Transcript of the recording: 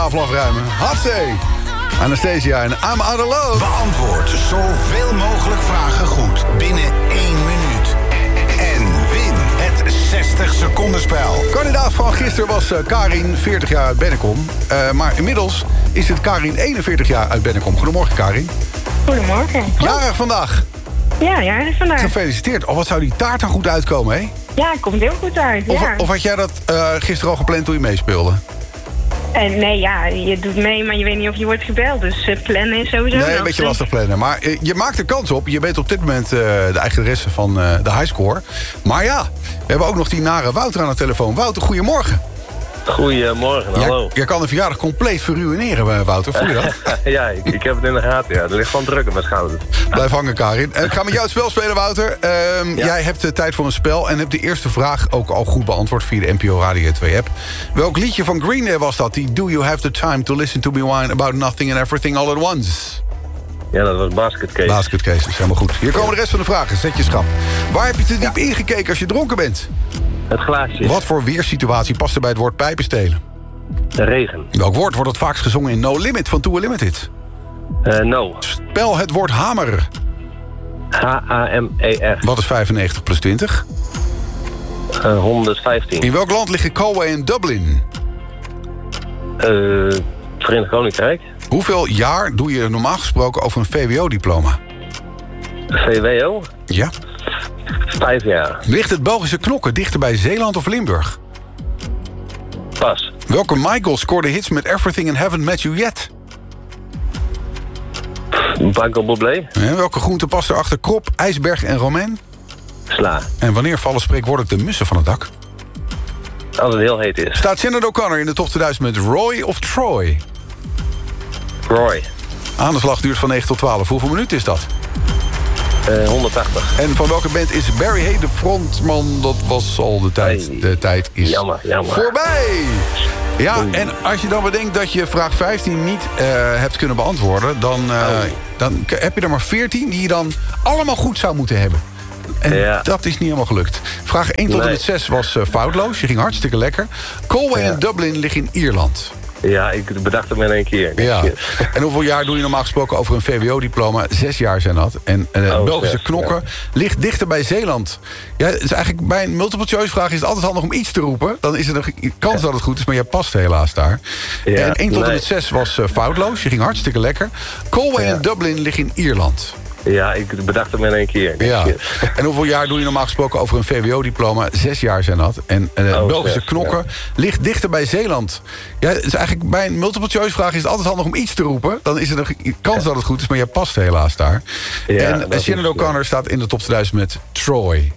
tafel afruimen. Hatsé! Anastasia en I'm Out of Love. Beantwoord zoveel mogelijk vragen goed binnen 1 minuut. En win het 60 seconden spel. Kandidaat van gisteren was Karin, 40 jaar uit Bennekom. Maar inmiddels is het Karin, 41 jaar uit Bennekom. Goedemorgen, Karin. Goedemorgen. Jarig vandaag. Ja, jarig vandaag. Gefeliciteerd. Oh, wat zou die taart er goed uitkomen, hè? Ja, het komt heel goed uit. Ja. Of had jij dat gisteren al gepland toen je meespeelde? Nee, ja, je doet mee, maar je weet niet of je wordt gebeld. Dus plannen is sowieso Nee, een beetje lastig plannen. Maar je maakt er kans op. Je bent op dit moment de eigenaresse van de highscore. Maar ja, we hebben ook nog die nare Wouter aan de telefoon. Wouter, goedemorgen. Goedemorgen, hallo. Jij kan de verjaardag compleet verruineren, Wouter. Voel je dat? Ja, ik heb het in de gaten. Ja. Er ligt gewoon druk op mijn schouders. Blijf hangen, Karin. Ik ga met jou het spel spelen, Wouter. Jij hebt tijd voor een spel en hebt de eerste vraag ook al goed beantwoord via de NPO Radio 2-app. Welk liedje van Green Day was dat? Die Do You Have the Time to Listen to Me Whine About Nothing and Everything All at Once? Ja, dat was Basket Case. Basket Case, is helemaal goed. Hier komen de rest van de vragen. Zet je schrap. Waar heb je te diep ingekeken als je dronken bent? Het glaasje. Wat voor weerssituatie past er bij het woord pijpenstelen? De regen. Welk woord wordt het vaakst gezongen in No Limit van Too Unlimited? No. Spel het woord hamer. H-A-M-E-R. Wat is 95 plus 20? 115. In welk land liggen Galway en Dublin? Verenigd Koninkrijk. Hoeveel jaar doe je normaal gesproken over een VWO-diploma? VWO. Ja. 5 jaar. Ligt het Belgische knokken dichter bij Zeeland of Limburg? Pas. Welke Michael scoorde hits met Everything and Haven't Met You Yet? Michael Bublé. En welke groente past er achter krop, ijsberg en romain? Sla. En wanneer vallen spreekwoordelijk de mussen van het dak? Als het heel heet is. Staat Sinead O'Connor in de top 2000 met Roy of Troy? Roy. Aan de slag duurt van 9 tot 12. Hoeveel minuten is dat? 180. En van welke band is Barry Hay de frontman? Dat was al de tijd. Hey. De tijd is Jammer. voorbij. Ja, en als je dan bedenkt dat je vraag 15 niet hebt kunnen beantwoorden... dan heb je er maar 14 die je dan allemaal goed zou moeten hebben. En dat is niet helemaal gelukt. Vraag 1 tot en met 6 was foutloos. Je ging hartstikke lekker. Galway en Dublin liggen in Ierland. Ja, ik bedacht hem in 1 keer. Ja. En hoeveel jaar doe je normaal gesproken over een VWO-diploma? 6 jaar zijn dat. En Belgische knokken ligt dichter bij Zeeland. Ja, het is eigenlijk bij een multiple choice vraag is het altijd handig om iets te roepen. Dan is er een kans dat het goed is, maar jij past helaas daar. Ja. En 1 tot en met 6 was foutloos. Je ging hartstikke lekker. Galway en Dublin liggen in Ierland. Ja, ik bedacht hem in 1 keer. Ja. En hoeveel jaar doe je normaal gesproken over een VWO-diploma? 6 jaar zijn dat. En Belgische knokken ligt dichter bij Zeeland. Ja, het is eigenlijk bij een multiple choice vraag is het altijd handig om iets te roepen. Dan is er een kans dat het goed is, maar jij past helaas daar. Ja, en Sinead O'Connor staat in de top 2000 met Troy.